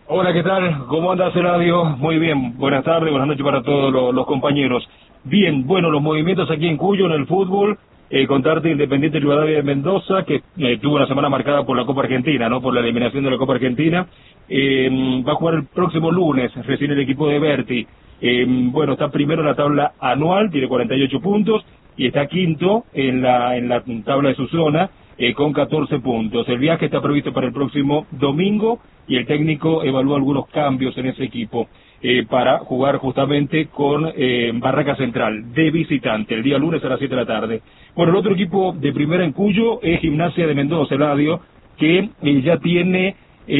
Hola, ¿qué tal? ¿Cómo andas, Eladio? Muy bien, buenas tardes, buenas noches para todos los compañeros. Bien, bueno, los movimientos aquí en Cuyo, en el fútbol, contarte Independiente Rivadavia de Mendoza, que tuvo una semana marcada por la Copa Argentina, ¿no? Por la eliminación de la Copa Argentina. Va a jugar el próximo lunes, recién el equipo de Berti. Bueno, está primero en la tabla anual, tiene 48 puntos, y está quinto en la tabla de su zona, con 14 puntos. El viaje está previsto para el próximo domingo y el técnico evalúa algunos cambios en ese equipo para jugar justamente con Barraca Central de visitante el día lunes a las 7 de la tarde. Bueno, el otro equipo de primera en Cuyo es Gimnasia de Mendoza, Eladio, que ya tiene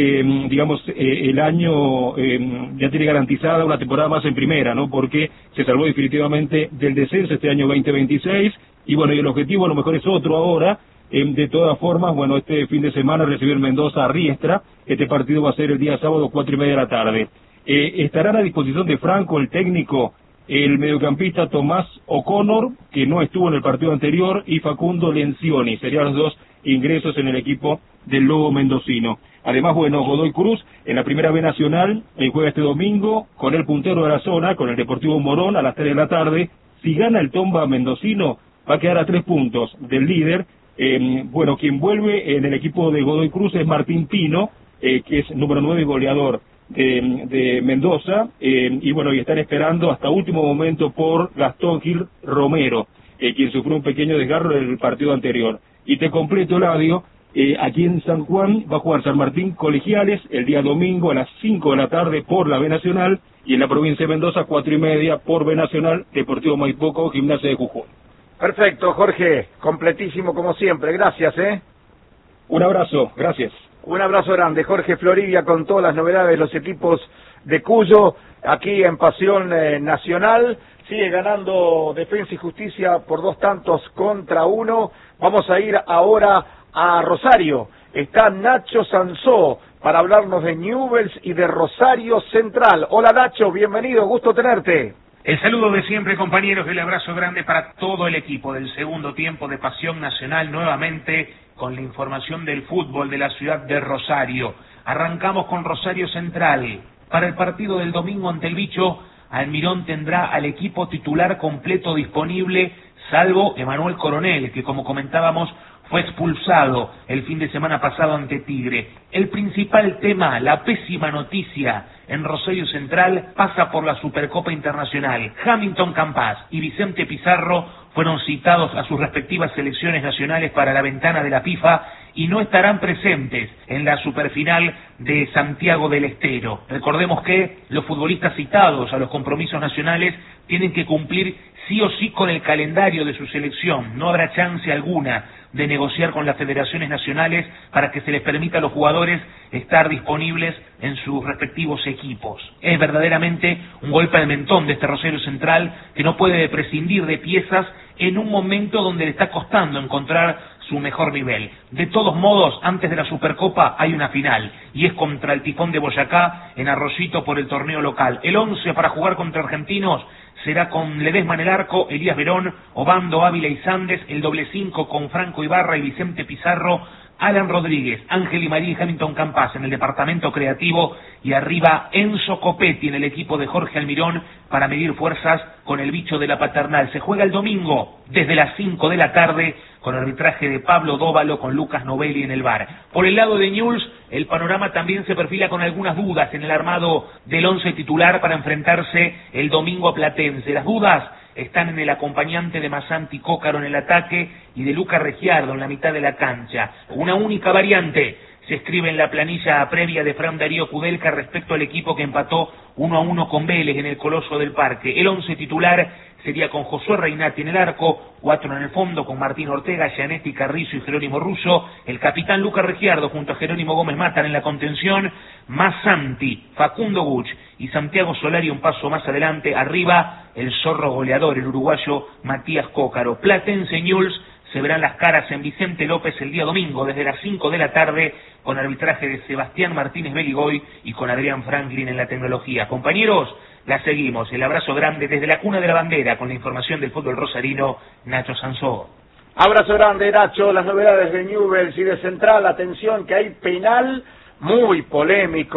el año ya tiene garantizada una temporada más en primera, ¿no? Porque se salvó definitivamente del descenso este año 2026 y bueno, y el objetivo a lo mejor es otro ahora. De todas formas, bueno, este fin de semana recibe el Mendoza a Riestra. Este partido va a ser el día sábado 4:30 de la tarde. Estarán a disposición de Franco, el técnico, el mediocampista Tomás O'Connor, que no estuvo en el partido anterior, y Facundo Lencioni. Serían los dos ingresos en el equipo del Lobo mendocino. Además, bueno, Godoy Cruz en la Primera B Nacional juega este domingo con el puntero de la zona, con el Deportivo Morón a las 3 de la tarde. Si gana el Tomba mendocino, va a quedar a 3 puntos del líder. Bueno, quien vuelve en el equipo de Godoy Cruz es Martín Pino, que es número 9 goleador de Mendoza, y bueno, y están esperando hasta último momento por Gastón Gil Romero, quien sufrió un pequeño desgarro en el partido anterior. Y te completo, Eladio, aquí en San Juan va a jugar San Martín Colegiales el día domingo a las 5 de la tarde por la B Nacional, y en la provincia de Mendoza 4:30 por B Nacional, Deportivo Maipoco, Gimnasia de Jujuy. Perfecto, Jorge, completísimo como siempre, gracias, Un abrazo, gracias. Un abrazo grande, Jorge Floribia, con todas las novedades de los equipos de Cuyo, aquí en Pasión Nacional. Sigue ganando Defensa y Justicia por 2-1. Vamos a ir ahora a Rosario. Está Nacho Sansó para hablarnos de Newell's y de Rosario Central. Hola Nacho, bienvenido, gusto tenerte. El saludo de siempre, compañeros, y el abrazo grande para todo el equipo del segundo tiempo de Pasión Nacional, nuevamente con la información del fútbol de la ciudad de Rosario. Arrancamos con Rosario Central. Para el partido del domingo ante el Bicho, Almirón tendrá al equipo titular completo disponible, salvo Emanuel Coronel, que como comentábamos fue expulsado el fin de semana pasado ante Tigre. El principal tema, la pésima noticia en Rosario Central, pasa por la Supercopa Internacional. Hamilton Campas y Vicente Pizarro fueron citados a sus respectivas selecciones nacionales para la ventana de la FIFA y no estarán presentes en la superfinal de Santiago del Estero. Recordemos que los futbolistas citados a los compromisos nacionales tienen que cumplir sí o sí con el calendario de su selección. No habrá chance alguna de negociar con las federaciones nacionales para que se les permita a los jugadores estar disponibles en sus respectivos equipos. Es verdaderamente un golpe al mentón de este Rosario Central, que no puede prescindir de piezas en un momento donde le está costando encontrar su mejor nivel. De todos modos, antes de la Supercopa hay una final, y es contra el Tifón de Boyacá en Arroyito por el torneo local. El 11 para jugar contra Argentinos será con Ledesma en el arco, Elías Verón, Obando, Ávila y Sandes, el doble 5 con Franco Ibarra y Vicente Pizarro, Alan Rodríguez, Ángel y María y Hamilton Campas en el departamento creativo, y arriba Enzo Copetti en el equipo de Jorge Almirón para medir fuerzas con el Bicho de la Paternal. Se juega el domingo desde las 5 de la tarde con arbitraje de Pablo Dóvalo, con Lucas Novelli en el VAR. Por el lado de Newell's, el panorama también se perfila con algunas dudas en el armado del 11 titular para enfrentarse el domingo a Platense. Las dudas están en el acompañante de Masanti Cócaro en el ataque y de Luca Regiardo en la mitad de la cancha. Una única variante se escribe en la planilla previa de Fran Darío Kudelka respecto al equipo que empató 1-1 con Vélez en el Coloso del Parque. El 11 titular sería con Josué Reinati en el arco, 4 en el fondo con Martín Ortega, Gianetti, Carrizo y Jerónimo Russo, el capitán Luca Regiardo junto a Jerónimo Gómez Matan en la contención, Masanti, Facundo Guch y Santiago Solari un paso más adelante, arriba el zorro goleador, el uruguayo Matías Cócaro. Platense Newell's se verán las caras en Vicente López el día domingo desde las 5 de la tarde con arbitraje de Sebastián Martínez Beligoy y con Adrián Franklin en la tecnología. Compañeros, la seguimos. El abrazo grande desde la cuna de la bandera con la información del fútbol rosarino, Nacho Sansó. Abrazo grande, Nacho. Las novedades de Newell's y de Central. Atención que hay penal muy polémico.